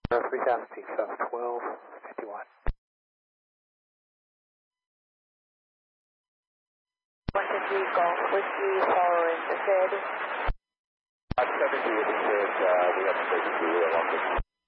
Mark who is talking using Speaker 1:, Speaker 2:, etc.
Speaker 1: 3000 feet south, 1251.
Speaker 2: 150 Golf Whiskey following the head.
Speaker 1: 70 is we have to take the along the